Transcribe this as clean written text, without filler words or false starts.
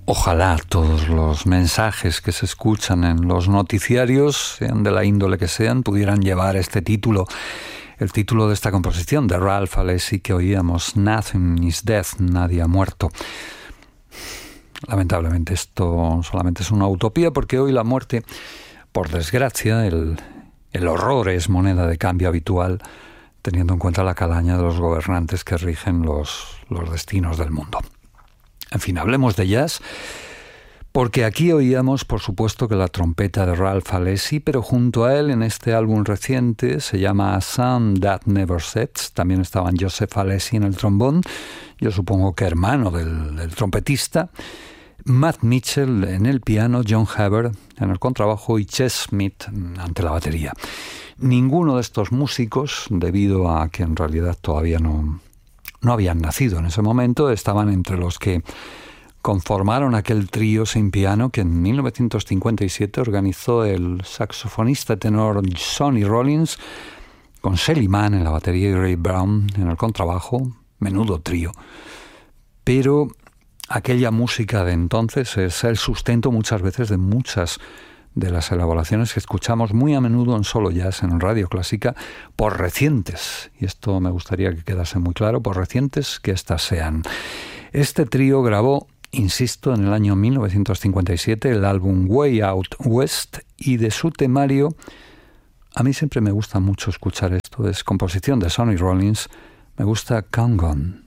Ojalá todos los mensajes que se escuchan en los noticiarios, sean de la índole que sean, pudieran llevar este título, el título de esta composición de Ralph Alessi que oíamos, Nothing is Death, nadie ha muerto. Lamentablemente esto solamente es una utopía, porque hoy la muerte, por desgracia, el horror es moneda de cambio habitual, teniendo en cuenta la calaña de los gobernantes que rigen los destinos del mundo. En fin, hablemos de jazz, porque aquí oíamos, por supuesto, que la trompeta de Ralph Alessi, pero junto a él en este álbum reciente, se llama Sound That Never Sets, también estaban Joseph Alessi en el trombón, yo supongo que hermano del trompetista, Matt Mitchell en el piano, John Haber en el contrabajo y Ches Smith ante la batería. Ninguno de estos músicos, debido a que en realidad todavía no habían nacido en ese momento, estaban entre los que conformaron aquel trío sin piano que en 1957 organizó el saxofonista tenor Sonny Rollins, con Shelly Manne en la batería y Ray Brown en el contrabajo. Menudo trío. Pero aquella música de entonces es el sustento muchas veces de muchas de las elaboraciones que escuchamos muy a menudo en Solo Jazz, en Radio Clásica, por recientes, y esto me gustaría que quedase muy claro, por recientes que éstas sean. Este trío grabó, insisto, en el año 1957 el álbum Way Out West, y de su temario, a mí siempre me gusta mucho escuchar esto, es composición de Sonny Rollins, me gusta Count Gone.